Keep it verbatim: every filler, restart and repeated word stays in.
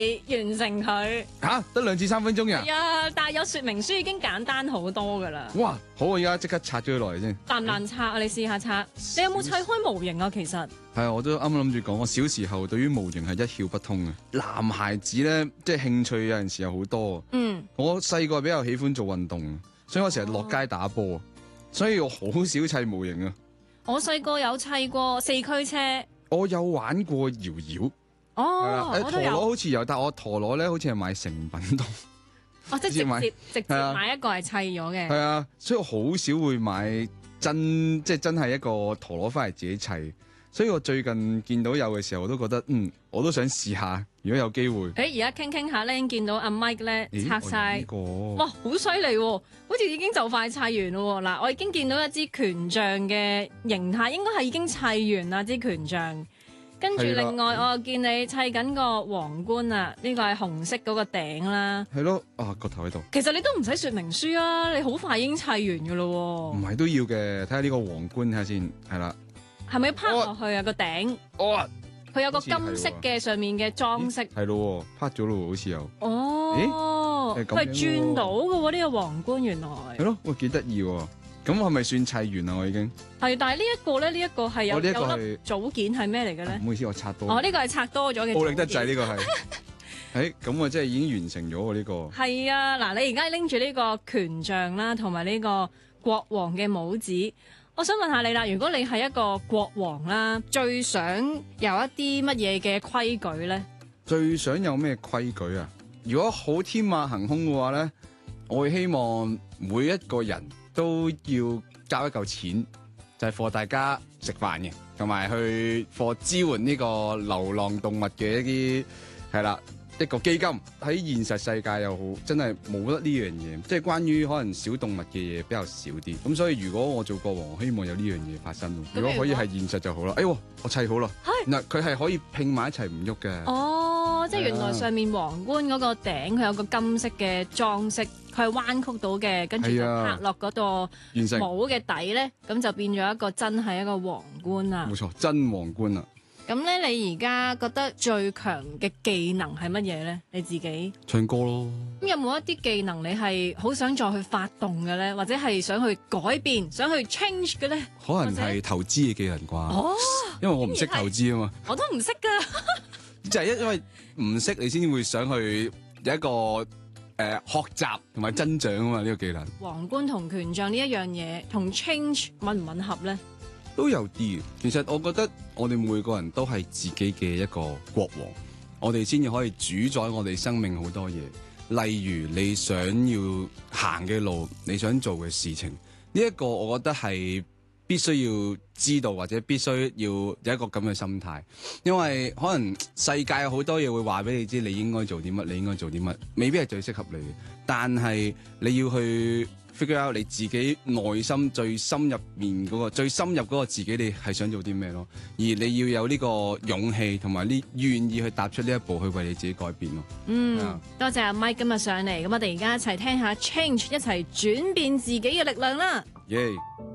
完成佢。 吓，得兩至三分鐘呀？ 係啊，但係有說明書已經簡單好多噶啦。 哇，好，我而家即刻拆咗佢落嚟先。 難唔難拆啊？你試下拆。你有冇砌開模型啊？其實係啊，我都啱啱諗住講，我小時候對於模型係一竅不通嘅。男孩子咧，即係興趣有陣時有好多。嗯，我細個比較喜歡做運動，所以我成日落街打波，哦、所以我好少砌模型啊。 我細個有砌過四驅車， 我有玩過搖搖。 哦， 誒， 我都有。 陀螺好似有，但我陀螺咧好似係買成品多。 哦，即係直接直接買一個係砌咗嘅。 係啊，所以我好少會買真，即係真係一個陀螺翻嚟自己砌。所以我最近見到有嘅時候，我都覺得嗯，我都想試下。如果有機會， 誒而家傾傾下咧，見到阿 Mike 咧拆晒， 這個、 哇，好犀利喎！好似已經就快砌完咯喎。嗱，我已經見到一支權杖嘅形態，應該係已經砌完啦支權杖。跟住另外，我又見你砌緊個皇冠啊，呢個係紅色嗰個頂啦。 係咯，啊個頭喺度。 其實你都唔使說明書啊，你好快已經砌完噶咯喎。唔係都要嘅，睇下呢個皇冠睇下先，係啦。係咪拍落去啊個頂？哦，佢有個金色嘅上面嘅裝飾。係咯，拍咗咯，好似有。 哦，佢係轉到嘅喎，呢個皇冠原來。係咯， 哇幾得意喎！咁係咪算砌完啦？我已經係，但係呢一個咧，呢一個係有有粒組件係咩嚟嘅咧？ 唔好意思，我拆多。 哦，呢個係拆多咗嘅。 暴力得滯呢個係。誒，咁啊，即係已經完成咗喎呢個。係啊，嗱，你而家拎住呢個權杖啦，同埋呢個國王嘅帽子。我想問下你啦，如果你係一個國王啦，最想有一啲乜嘢嘅規矩咧？ 最想有咩規矩啊？如果好天馬行空嘅話咧，我會希望每一個人都要交一嚿錢，就係、是、貨大家食飯嘅，同埋去貨支援呢個流浪動物嘅一啲係啦。一個基金喺現實世界又好，真係冇得呢樣嘢，即係關於可能小動物嘅嘢比較少啲。咁所以如果我做國王，我希望有呢樣嘢發生咯。如果可以係現實就好啦。哎喎，我砌好啦。嗱，佢係可以拼埋一齊唔喐嘅。哦，即係原來上面皇冠嗰個頂佢有個金色嘅裝飾，佢係彎曲到嘅，跟住就拍落嗰個帽嘅底咧，咁就變咗一個真係一個皇冠啦。冇錯，真皇冠啊！咁咧，你而家覺得最強嘅技能係乜嘢咧？你自己唱歌咯。咁有冇一啲技能你係好想再去發動嘅咧，或者係想去改變、想去 change 嘅咧？可能係投資嘅技能啩。哦，因為我唔識投資啊嘛。我都唔識噶。就係因為唔識，你先會想去有一個誒、呃、學習同埋增長啊嘛。呢、這個技能。皇冠同權杖呢一樣嘢，同 change 吻唔吻合咧？都有啲，其實我覺得我哋每個人都係自己嘅一個國王，我哋先至可以主宰我哋生命好多嘢。例如你想要行嘅路，你想做嘅事情，呢一個我覺得係必須要知道，或者必須要有一個咁嘅心態，因為可能世界有好多嘢會話俾你知，你應該做啲乜，你應該做啲乜，未必係最適合你嘅，但係你要去figure out 你自己內心最深入面嗰個最深入嗰個自己，你係想做啲咩咯？而你要有呢個勇氣同埋呢願意去踏出呢一步，去為你自己改變咯。嗯，啊、多謝阿 Mike 今日上嚟，咁我哋而家一齊聽下 Change， 一齊轉變自己嘅力量啦。耶、yeah